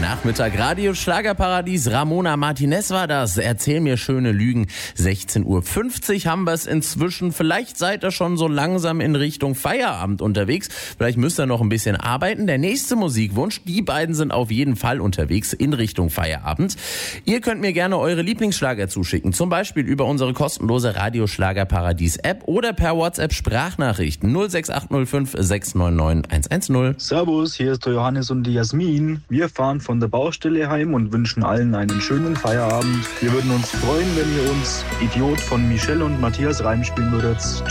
Nachmittag Radio Schlagerparadies. Ramona Martinez war das. Erzähl mir schöne Lügen. 16:50 Uhr haben wir es inzwischen. Vielleicht seid ihr schon so langsam in Richtung Feierabend unterwegs. Vielleicht müsst ihr noch ein bisschen arbeiten. Der nächste Musikwunsch, die beiden sind auf jeden Fall unterwegs in Richtung Feierabend. Ihr könnt mir gerne eure Lieblingsschlager zuschicken. Zum Beispiel über unsere kostenlose Radio Schlagerparadies App oder per WhatsApp Sprachnachrichten 06805 699 110. Servus, hier ist der Johannes und die Jasmin. Wir fahren von der Baustelle heim und wünschen allen einen schönen Feierabend. Wir würden uns freuen, wenn ihr uns Idiot von Michelle und Matthias Reim spielen würdet.